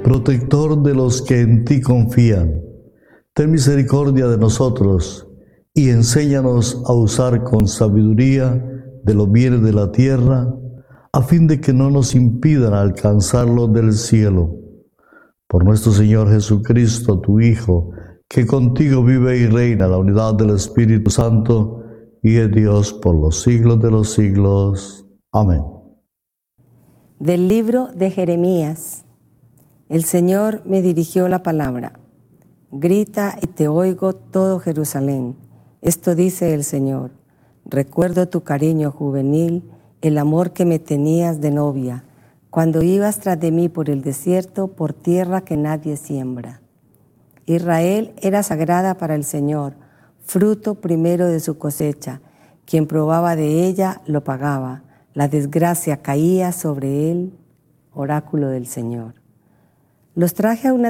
protector de los que en ti confían, ten misericordia de nosotros y enséñanos a usar con sabiduría de los bienes de la tierra, a fin de que no nos impidan alcanzar los del cielo. Por nuestro Señor Jesucristo, tu Hijo, que contigo vive y reina en la unidad del Espíritu Santo, y es Dios por los siglos de los siglos. Amén. Del libro de Jeremías. El Señor me dirigió la palabra. Grita y te oigo todo Jerusalén. Esto dice el Señor. Recuerdo tu cariño juvenil, el amor que me tenías de novia, cuando ibas tras de mí por el desierto, por tierra que nadie siembra. Israel era sagrada para el Señor, fruto primero de su cosecha. Quien probaba de ella lo pagaba. La desgracia caía sobre él, oráculo del Señor. Los traje a una